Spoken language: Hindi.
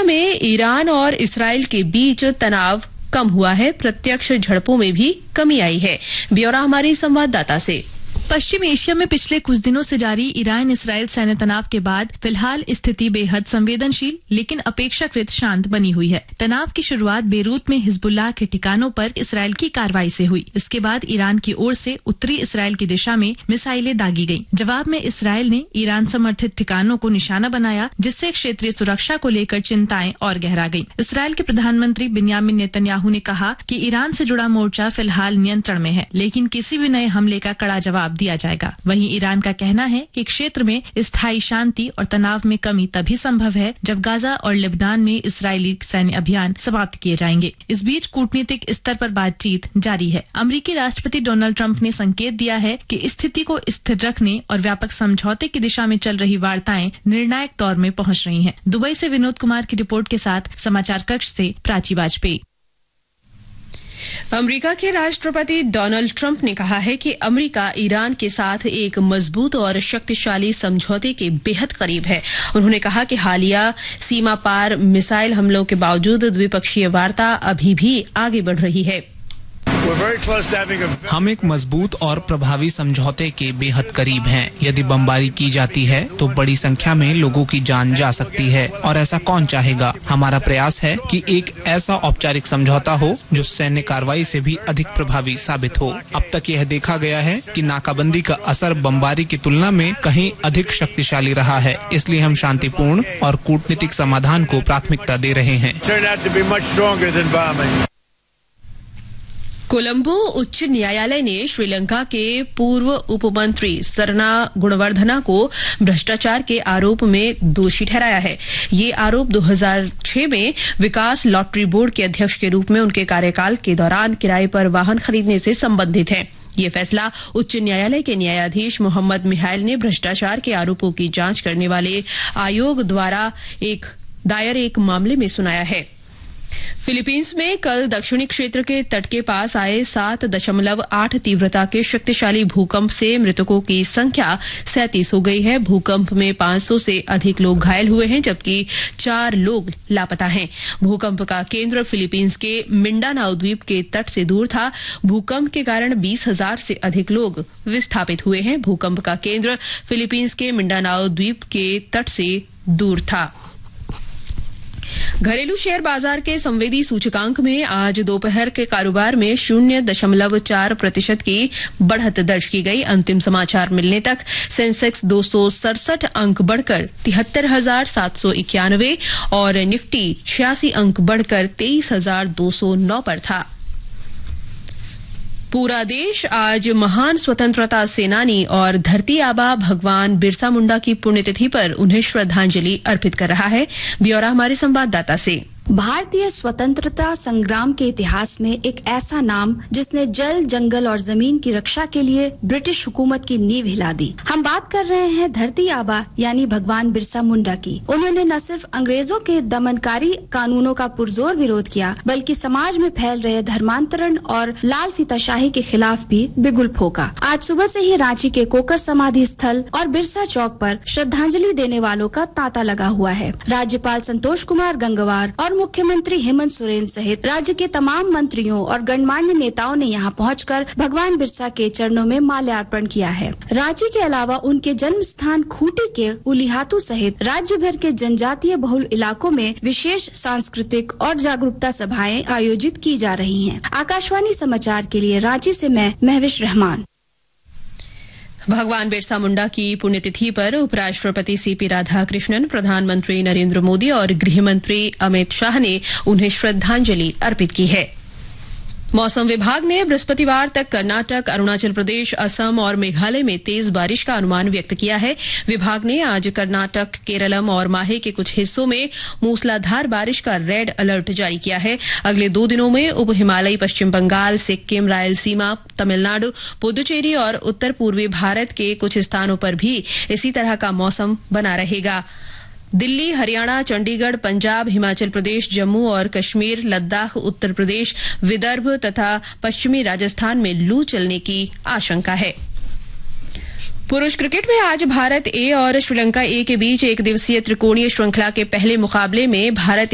में ईरान और इसराइल के बीच तनाव कम हुआ है। प्रत्यक्ष झड़पों में भी कमी आई है। ब्यौरा हमारी संवाददाता से। पश्चिम एशिया में पिछले कुछ दिनों से जारी ईरान इसराइल सैन्य तनाव के बाद फिलहाल स्थिति बेहद संवेदनशील लेकिन अपेक्षाकृत शांत बनी हुई है। तनाव की शुरुआत बेरूत में हिजबुल्लाह के ठिकानों पर इसराइल की कार्रवाई से हुई। इसके बाद ईरान की ओर से उत्तरी इसराइल की दिशा में मिसाइलें दागी गईं। जवाब में इसराइल ने ईरान समर्थित ठिकानों को निशाना बनाया, जिससे क्षेत्रीय सुरक्षा को लेकर चिंताएं और गहरा गईं। इसराइल के प्रधानमंत्री बिन्यामिन नेतन्याहू ने कहा कि ईरान से जुड़ा मोर्चा फिलहाल नियंत्रण में है, लेकिन किसी भी नए हमले का कड़ा जवाब दिया जाएगा। वहीं ईरान का कहना है कि क्षेत्र में स्थायी शांति और तनाव में कमी तभी संभव है जब गाजा और लेबनान में इस्राएली सैन्य अभियान समाप्त किए जाएंगे। इस बीच कूटनीतिक स्तर पर बातचीत जारी है। अमेरिकी राष्ट्रपति डोनाल्ड ट्रंप ने संकेत दिया है कि स्थिति को स्थिर रखने और व्यापक समझौते की दिशा में चल रही वार्ताएं निर्णायक दौर में पहुंच रही हैं। दुबई से विनोद कुमार की रिपोर्ट के साथ समाचार कक्ष से प्राची वाजपेयी। अमेरिका के राष्ट्रपति डोनाल्ड ट्रंप ने कहा है कि अमेरिका ईरान के साथ एक मजबूत और शक्तिशाली समझौते के बेहद करीब है। उन्होंने कहा कि हालिया सीमा पार मिसाइल हमलों के बावजूद द्विपक्षीय वार्ता अभी भी आगे बढ़ रही है। हम एक मजबूत और प्रभावी समझौते के बेहद करीब हैं। यदि बमबारी की जाती है तो बड़ी संख्या में लोगों की जान जा सकती है और ऐसा कौन चाहेगा। हमारा प्रयास है कि एक ऐसा औपचारिक समझौता हो जो सैन्य कार्रवाई से भी अधिक प्रभावी साबित हो। अब तक यह देखा गया है कि नाकाबंदी का असर बमबारी की तुलना में कहीं अधिक शक्तिशाली रहा है। इसलिए हम शांतिपूर्ण और कूटनीतिक समाधान को प्राथमिकता दे रहे हैं। कोलंबो उच्च न्यायालय ने श्रीलंका के पूर्व उपमंत्री सरना गुणवर्धना को भ्रष्टाचार के आरोप में दोषी ठहराया है। ये आरोप 2006 में विकास लॉटरी बोर्ड के अध्यक्ष के रूप में उनके कार्यकाल के दौरान किराए पर वाहन खरीदने से संबंधित है। ये फैसला उच्च न्यायालय के न्यायाधीश मोहम्मद मिहाइल ने भ्रष्टाचार के आरोपों की जांच करने वाले आयोग द्वारा दायर एक मामले में सुनाया है। फिलीपींस में कल दक्षिणी क्षेत्र के तट के पास आए 7.8 तीव्रता के शक्तिशाली भूकंप से मृतकों की संख्या 37 हो गई है। भूकंप में 500 से अधिक लोग घायल हुए हैं, जबकि 4 लोग लापता हैं। भूकंप का केंद्र फिलीपींस के मिंडानाओ द्वीप के तट से दूर था। भूकंप के कारण 20,000 से अधिक लोग विस्थापित हुए हैं। भूकंप का केंद्र फिलीपींस के मिंडानाओ द्वीप के तट से दूर था। घरेलू शेयर बाजार के संवेदी सूचकांक में आज दोपहर के कारोबार में 0.4% की बढ़त दर्ज की गई। अंतिम समाचार मिलने तक सेंसेक्स 267 अंक बढ़कर 73,791 और निफ्टी 86 अंक बढ़कर 23,209 पर था। पूरा देश आज महान स्वतंत्रता सेनानी और धरती आबा भगवान बिरसा मुंडा की पुण्यतिथि पर उन्हें श्रद्धांजलि अर्पित कर रहा है। ब्यौरा हमारे संवाददाता से। भारतीय स्वतंत्रता संग्राम के इतिहास में एक ऐसा नाम जिसने जल, जंगल और जमीन की रक्षा के लिए ब्रिटिश हुकूमत की नींव हिला दी। हम बात कर रहे हैं धरती आबा यानी भगवान बिरसा मुंडा की। उन्होंने न सिर्फ अंग्रेजों के दमनकारी कानूनों का पुरजोर विरोध किया, बल्कि समाज में फैल रहे धर्मांतरण और लाल फीताशाही के खिलाफ भी बिगुल फूंका। आज सुबह से ही रांची के कोकर समाधि स्थल और बिरसा चौक पर श्रद्धांजलि देने वालों का तांता लगा हुआ है। राज्यपाल संतोष कुमार गंगवार और मुख्यमंत्री हेमंत सोरेन सहित राज्य के तमाम मंत्रियों और गणमान्य नेताओं ने यहां पहुंचकर भगवान बिरसा के चरणों में माल्यार्पण किया है। रांची के अलावा उनके जन्म स्थान खूंटी के उलिहातू सहित राज्य भर के जनजातीय बहुल इलाकों में विशेष सांस्कृतिक और जागरूकता सभाएं आयोजित की जा रही हैं। आकाशवाणी समाचार के लिए रांची से मैं महविश रहमान। भगवान बिरसा मुंडा की पुण्यतिथि पर उपराष्ट्रपति सीपी राधाकृष्णन, प्रधानमंत्री नरेंद्र मोदी और गृहमंत्री अमित शाह ने उन्हें श्रद्धांजलि अर्पित की है। मौसम विभाग ने बृहस्पतिवार तक कर्नाटक, अरुणाचल प्रदेश, असम और मेघालय में तेज बारिश का अनुमान व्यक्त किया है। विभाग ने आज कर्नाटक, केरलम और माहे के कुछ हिस्सों में मूसलाधार बारिश का रेड अलर्ट जारी किया है। अगले 2 दिनों में उप हिमालयी पश्चिम बंगाल, सिक्किम, रायलसीमा, तमिलनाडु, पुदुचेरी और उत्तर पूर्वी भारत के कुछ स्थानों पर भी इसी तरह का मौसम बना रहेगा। दिल्ली, हरियाणा, चंडीगढ़, पंजाब, हिमाचल प्रदेश, जम्मू और कश्मीर, लद्दाख, उत्तर प्रदेश, विदर्भ तथा पश्चिमी राजस्थान में लू चलने की आशंका है। पुरुष क्रिकेट में आज भारत ए और श्रीलंका ए के बीच एक दिवसीय त्रिकोणीय श्रृंखला के पहले मुकाबले में भारत